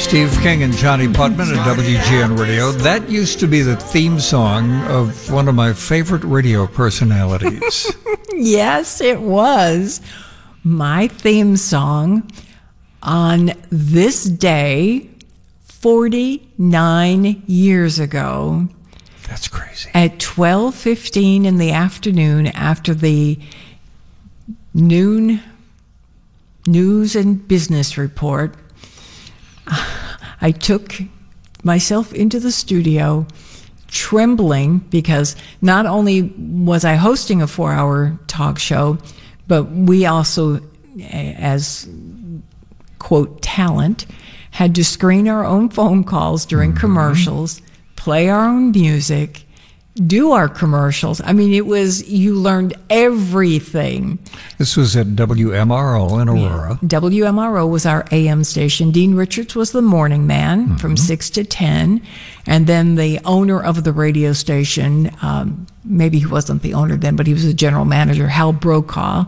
Steve King and Johnny Putman at WGN Radio. That used to be the theme song of one of my favorite radio personalities. Yes, it was my theme song on this day 49 years ago. That's crazy. At 12:15 in the afternoon, after the noon news and business report, I took myself into the studio trembling because not only was I hosting a 4-hour talk show, but we also, as, quote, talent, had to screen our own phone calls during commercials, play our own music, do our commercials. I mean, you learned everything. This was at WMRO in Aurora. Yeah. WMRO was our AM station. Dean Richards was the morning man from 6 to 10. And then the owner of the radio station, maybe he wasn't the owner then, but he was the general manager, Hal Brokaw,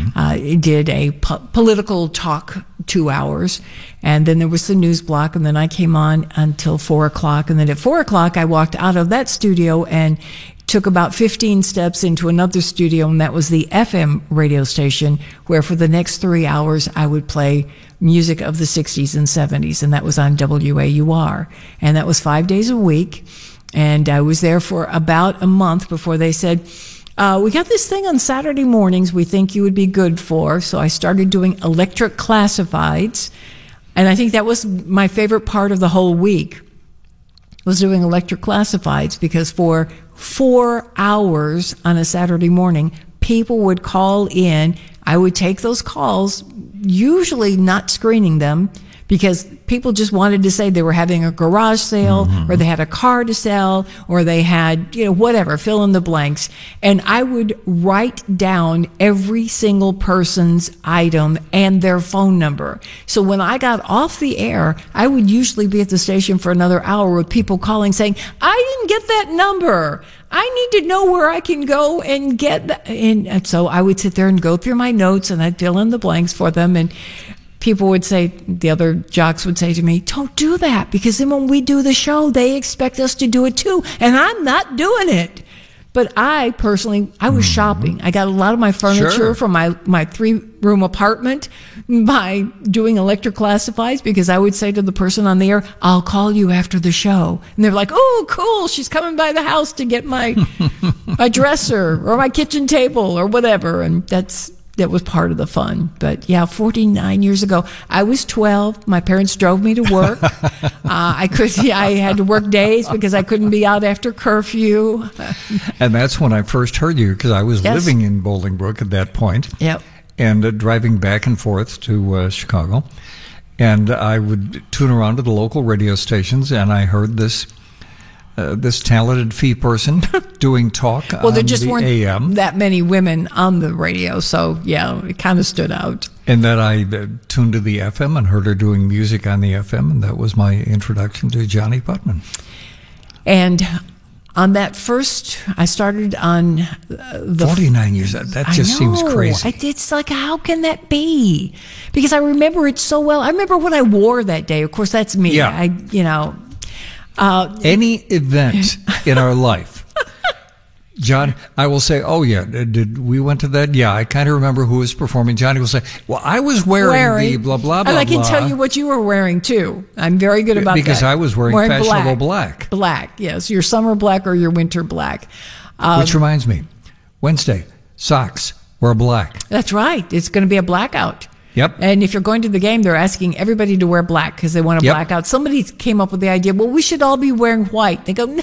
did a political talk 2 hours. And then there was the news block, and then I came on until 4 o'clock. And then at 4 o'clock, I walked out of that studio and took about 15 steps into another studio, and that was the FM radio station, where for the next 3 hours I would play music of the 60s and 70s, and that was on WAUR. And that was 5 days a week, and I was there for about a month before they said, we got this thing on Saturday mornings we think you would be good for. So I started doing electric classifieds, and I think that was my favorite part of the whole week, was doing electric classifieds, because for 4 hours on a Saturday morning, people would call in. I would take those calls, usually not screening them, because people just wanted to say they were having a garage sale, or they had a car to sell, or they had, whatever, fill in the blanks. And I would write down every single person's item and their phone number. So when I got off the air, I would usually be at the station for another hour with people calling saying, I didn't get that number. I need to know where I can go and get that. And so I would sit there and go through my notes, and I'd fill in the blanks for them. And people would say, the other jocks would say to me, don't do that, because then when we do the show, they expect us to do it too, and I'm not doing it. But I personally, I was shopping. I got a lot of my furniture from my 3-room apartment by doing electric classifieds, because I would say to the person on the air, I'll call you after the show. And they're like, oh, cool, she's coming by the house to get my dresser or my kitchen table or whatever. And that was part of the fun. But yeah, 49 years ago, I was 12. My parents drove me to work. I had to work days because I couldn't be out after curfew. And that's when I first heard you, because I was living in Bolingbrook at that point. Yep. And driving back and forth to Chicago. And I would tune around to the local radio stations, and I heard this talented fee person doing talk well, there just weren't AM. That many women on the radio, so yeah, it kind of stood out. And then I tuned to the FM and heard her doing music on the FM, and that was my introduction to Johnny Putman. And on that first, I started on the 49 years. That just seems crazy. It's like, how can that be? Because I remember it so well. I remember what I wore that day. Of course, that's me. Yeah. Any event in our life, John, I will say, oh yeah, did we went to that? Yeah, I kind of remember who was performing. Johnny will say, well, I was wearing the blah, blah, blah, and I can blah. tell you what you were wearing too. I'm very good about because that. I was wearing fashionable black. Black, yes. Your summer black or your winter black. Which reminds me, Wednesday, socks, wear black. That's right. It's going to be a blackout. Yep. And if you're going to the game, they're asking everybody to wear black because they want a blackout. Somebody came up with the idea, well, we should all be wearing white. They go, no,